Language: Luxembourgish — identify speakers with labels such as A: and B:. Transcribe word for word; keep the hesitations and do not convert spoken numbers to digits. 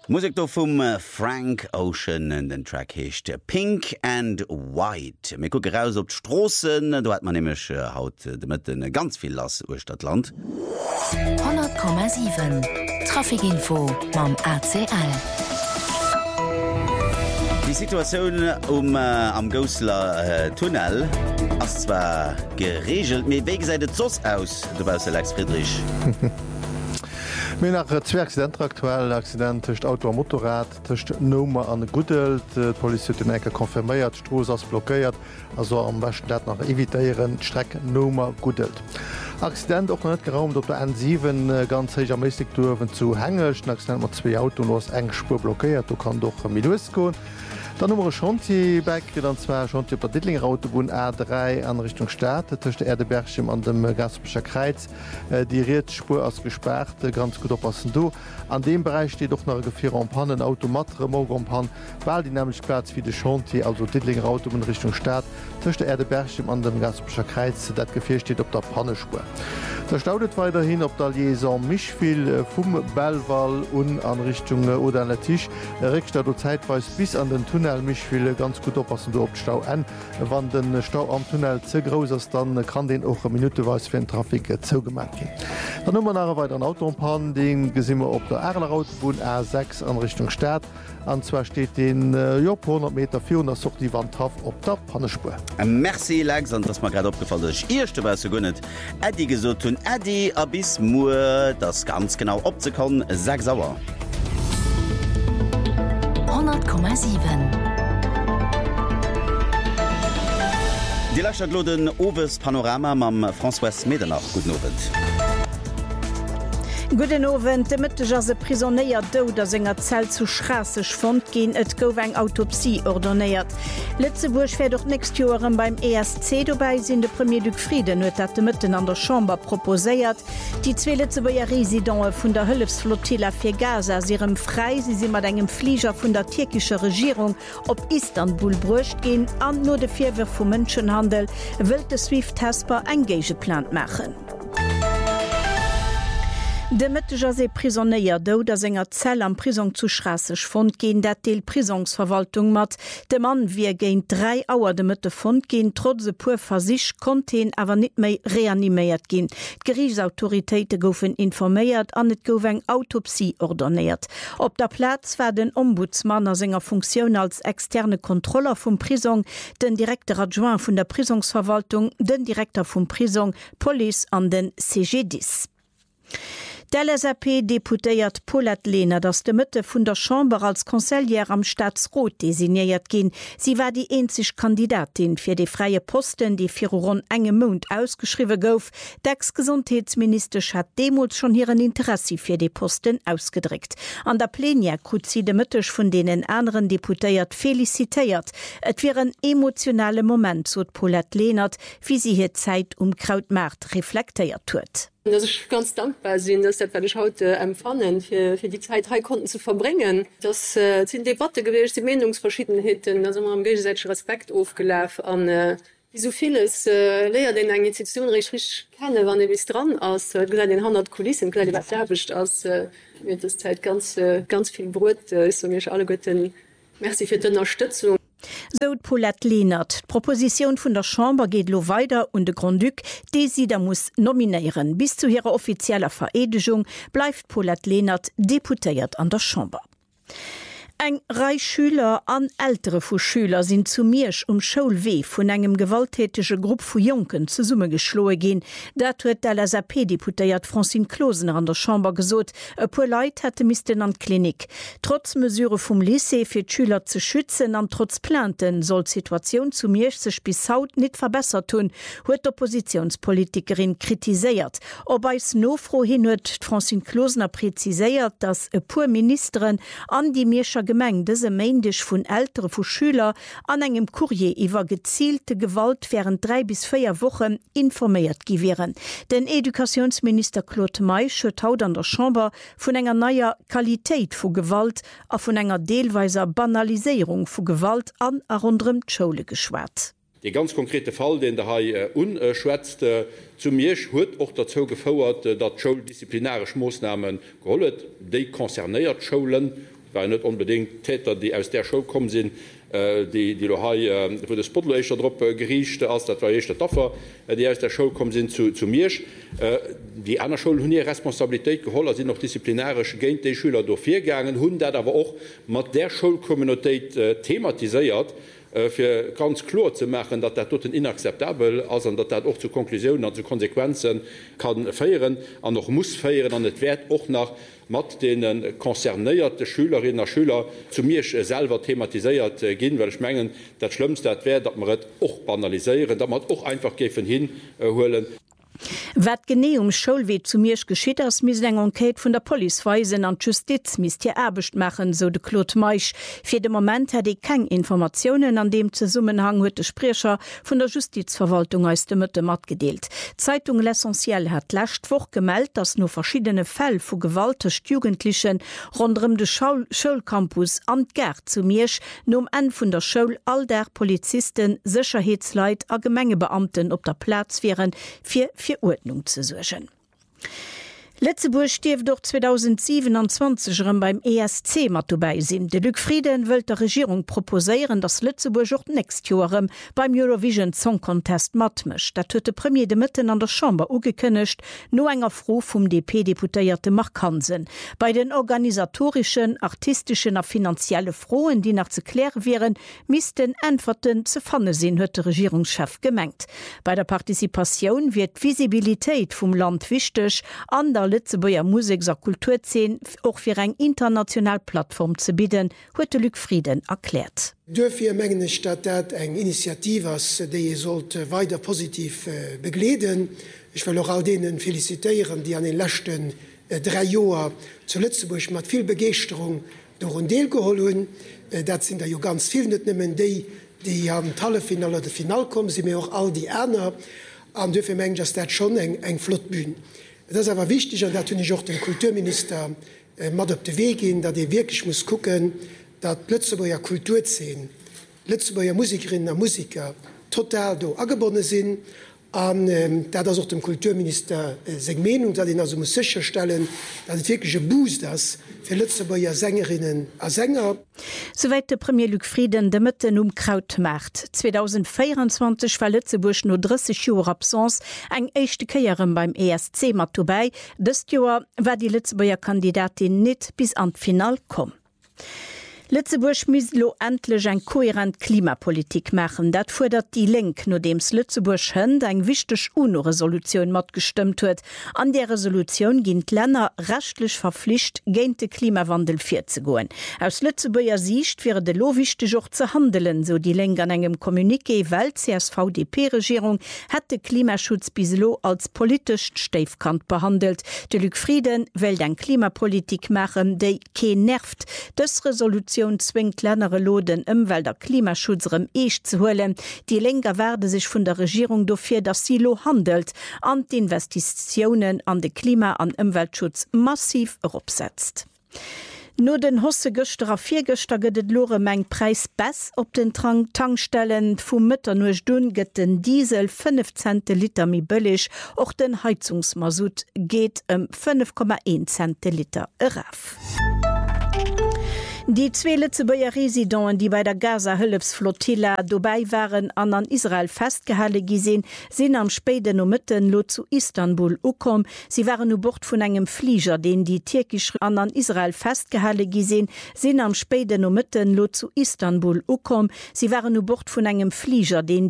A: Musik do vum Frank Ocean en den Track hecht Pink and White. Me ko raus op d'Strossen, do hat man nemech haut de Mëtten ganz viel lass Urstadtland.
B: hundert Komma sieben Trafikinfo mam A C L.
A: Die Situation um, äh, am Gosler äh, Tunnel ass zwar geregelt, méi wéi seit zos aus, du warst Alex Friedrich.
C: Min nach zwei Accidenten aktuell Accident tcht Auto am Motorrad tcht Nummer an Gudelt, d Polizei den enke konfirméiert, Stroos ass blockéiert, also am besten dat nach evitéieren Streck Nummer Gudelt. Accident och net geraumt op der N sieben ganz héich am meestig duwen zu hängelch, Accident mat zwei Auto ass eng Spur blockéiert, du kann doch Milues goen. Dann nummer Chantiback dann zwar Chantier per Dittlinger Autobahn A drei an Richtung Stadt, tcht Erdebergchem an dem Gaspescher Kreiz, die Reetspur ass gesperrt, ganz gut oppassen du. An dem Bereich steht doch noch Gefir am Pannen Automatre Morgen Pan, weil die nämlich Platz wie de Chantier, also Dittlinger Autobahn Richtung Stadt, tcht Erdebergchem an dem Gaspescher Kreiz, dat Gefir steht op der Pannespur. Da staudet weiterhin op der Liaison Michville vum Bellwall und an Richtung oder an der Tisch Rickstadt zeitweis bis an den Tunnel Michville ganz gut oppassen du op Stau en. Wann den Stau am Tunnel ze groß ist, dann kann den auch eine Minuteweis für den Trafik zougemerk gehen. Dann nummer nach weiter an Autobahn, den gesinnmmer op der Erler Autobahn A sechs an Richtung Stadt. Und zwar steht den äh, ja, hundert Meter vierhundert such die Wandhaft op der Pannespur.
A: Merci Lex, und das mal gerade aufgefallen ist. Erste war so gunnet. Eddie gesagt tun Eddie a bis Mu das ganz genau opzekommen, sag sauer.
B: hundert Komma sieben.
A: Die Lachstadtloden Oves Panorama mam François Medernach. Guten Abend.
D: Guten Abend, de Mëtteger se prisonnéiert do der senger Zell zu Strasseg fand gin et gouf eng Autopsie ordonnéiert. Lützeburg fir doch nächst Joren beim E S C dobei sinn de Premier Duc Frieden huet dat de Mëtten an der Chamber proposéiert. Die zwe Lützeburger Residente vun der Hëllefsflottilla fir Gaza sirem frei, sie si mat engem Flieger vun der türkischer Regierung op Istanbul bruecht gin an no de Virwer vum Mënschenhandel wëlt de SWIFT-Tesper engageplant machen. De Mëtteger se prisonnéier do der senger Zell am Prison zu Strasseg fand gin dat Deel Prisonsverwaltung mat. De Mann wie géint drei Auer de Mëtte fand gin trotz se puer versich konten awer net méi reaniméiert gin. D'Gerichsautoritéite goufen informéiert an net gouf eng Autopsie ordonnéiert. Op der Platz war den Ombudsmann a senger Funktion als externe Kontroller vum Prison, den Direktor Adjoint vun der Prisonsverwaltung, den Direktor vum Prison, Police an den C G dix. Der L S A P deputéiert Paulette Lehner, dass de Mëtte vun der Chamber als Konseiller am Staatsrot designiert gin. Sie war die einzig Kandidatin fir de freie Posten, die fir rund engem Mond ausgeschriwe gouf. D'Ex-Gesundheitsminister hat demut schon ihren Interesse fir de Posten ausgedrückt. An der Plänier kut sie de Mëttech vun denen anderen Deputéiert felicitéiert. Et wär ein emotionale Moment, so Paulette Lehnert, wie sie hier Zeit um Krautmarkt reflektiert huet.
E: Dass ich ganz dankbar bin, dass das, was ich heute empfangen, für, für die Zeit drei Kunden zu verbringen. Das äh, sind Debatte gewesen, die Meinungsverschiedenheiten, da sind wir am gegenseitigen Respekt aufgelaufen an äh, wie so vieles äh, Lehrer den eine Institution richtig kennen, wann bis dran aus äh, den hundert Kulissen, gleich was erwischt aus äh, mir das Zeit ganz äh, ganz viel Brot äh, ist und mir alle guten merci für die Unterstützung.
D: So Paulette Lehnert. Proposition vun der Chamber geht lo weiter und de Grand Duc, die sie da muss nominieren. Bis zu ihrer offizieller Veredelung bleibt Paulette Lehnert deputiert an der Chamber. Eng Reich Schüler an ältere vu Schüler sind zu Mirsch um Schulweh vun engem gewalttätige Gruppe vu Jonken zu Summe geschloe gin. Dat huet der L S A P-Deputéiert Francine Klosener an der Chamber gesot. E puer Leiit hätte misisten an Klinik. Trotz Mesure vum Lycée fir Schüler ze schützen an trotz Planten soll Situation zu Mirsch sech bis haut net verbessert hun, huet Oppositionspolitikerin kritiséiert. Ob eis nofro hin huet Francine Klosener preziséiert, dass e puer Ministerin an die Mirscher Gemeng dese Mäindisch vun ältere vu Schüler an engem Kurier iwwer gezielte Gewalt während drei bis vier Wochen informiert gewähren. Den Edukationsminister Claude Meisch haut an der Chamber vun enger neuer Qualität vu Gewalt a vun enger deelweiser Banalisierung vu Gewalt an a rundrem Schule geschwert.
F: Der ganz konkrete Fall, den der Hai äh, unschwätzt äh, zu mir huet auch dazu gefordert, äh, dat Schuldisziplinarisch Maßnahmen geholt, die konzerniert Schulen waren nicht unbedingt Täter, die aus der Schule kommen sind, die die wo de Spotlecher Dr geriecht ass dat war der Daffer, die aus der Schul kommen sind zu, zu Mirsch. Die aner Schul hun Responsabilitéit geholler sind noch disziplinarisch géint de Schüler do firgangen, hun dat aber auch mat der Schulkommunitéit äh, thematiséiert fir ganz klar zu machen, dat dat dort inakzeptabel as dat dat auch zu Konklusionen an zu Konsequenzen kann feieren an noch muss feieren an net Wert och nach mat den konzernéierte Schülerinnen und Schüler zu mir selber thematisiert äh, gehen, weil ich mengen dat schlimmste dat wäre, dat man het och banalisieren, dat man auch einfach gefen hinholen. Äh,
D: wat gené um Schulwe zu mirsch geschieht aus Mislängerkeit vun der Poliweisen an Justiz mis hier erbecht machen, so de Claude Meich. Fi de moment hat ik keng Informationen an dem ze Summenhang huet de Sprecher vun der Justizverwaltung aus de Mëtte mat gedeelt. Zeitung L'Essentiel hat lächt woch gemeldt, dass no verschiedene Fäll vu gewaltecht Jugendlichen rondrem de Schulcampus an Gerd zu mirsch nom en vun der Schul all der Polizisten, Sicherheitsleit a Gemengebeamten op der Platz wären fir Ordnung zu suchen. Lettzeburg stief doch zweitausendsiebenundzwanzig beim E S C mat beisinn. De Luc Frieden wëlt der Regierung proposéieren, dass Lettzeburg auch nächst Jorem beim Eurovision Song Contest matmech. Dat huet de Premier de Mitten an der Chamber ugekënnecht, no enger froh vum D P-Deputéierte Mark Hansen. Bei den organisatorischen, artistischen a finanzielle Froen, die nach ze klären wären, missten Antworten ze fanne sinn, huet der Regierungschef gemengt. Bei der Partizipation wird Visibilitéit vum Land wichtech, an der Lettzeburger Musik- und Kulturszene auch für eine internationale Plattform zu bieten, hat Luc Frieden erklärt.
G: Dürfen mengen Stadt eng Initiative, die sollte weiter positiv äh, begleden. Ich will auch all denen felicitieren, die an den letzten äh, drei Jahren zu Lettzeburg mit viel Begeisterung durch ein Deal geholt haben. Äh, das sind ja ganz viele, nicht nur die, die am Halbfinale oder Final kommen, sind mir auch all die anderen. Und dürfen mengen, dass das schon eng eng Flottbühne. Das ist aber wichtig, und da tun ich auch den Kulturminister äh, mal auf den Weg gehen, dass er wirklich muss gucken, dass Lettzeburger Kulturszene, Lettzeburger Musikerinnen und Musiker total da angebunden sind. Und ähm, da das auch dem Kulturminister äh, seine Meinung, dass er also muss sicherstellen, dass es wirklich ein Boost ist für Lettzeburger Sängerinnen und Sänger.
D: Soweit der Premier Luc Frieden de Mitten um Kraut macht. zweitausendvierundzwanzig war Lettzeburg nur dreißig Jahre Absence, eng echte Karriere beim E S C mat dabei. Das Jahr war die Lettzeburger Kandidatin nicht bis an Final kom. Lützeburg muss lo endlich ein kohärent Klimapolitik machen. Dat fordert die Link, nur dems Lützeburg hënd eng wichtig UNO-Resolution mat gestimmt huet. An der Resolution ginnt Länder rechtlich verpflicht, gegen den Klimawandel vorzugoen. Aus Lützeburger Sicht wäre de lo wichtig auch zu handeln, so die Link an engem Kommuniqué, weil C S V D P-Regierung hat den Klimaschutz bislo als politisch Steifkant behandelt. De Luc Frieden will ein Klimapolitik machen, die kein nervt. Das Resolution zwingt kleinere Loden ëmwel der Klimaschutzrem eich zu holen. Die Lenker werde sich von der Regierung dafür, dass sie lo handelt, an die Investitionen an den Klima- und Umweltschutz massiv opsetzt. No den hosse Göster a vier Göster gëtt lore meng Preis bess op den Trang Tankstellen vum Mëtter nuch dun gëtt den Diesel fünf Cent Liter mi bëllig, och den Heizungsmasut geht um fünf Komma eins Cent Liter eraf. Die zwei Lettzeburger Residenten, die bei der Gaza-Hilfsflottille dabei waren, an an Israel festgehalten gesehen, sind am späten Nachmittag lo zu Istanbul gekommen. Sie waren an Bord von einem Flieger, den die türkisch an an Israel festgehalten gesehen, sind am späten Nachmittag lo zu Istanbul gekommen. Sie waren an Bord von einem Flieger, den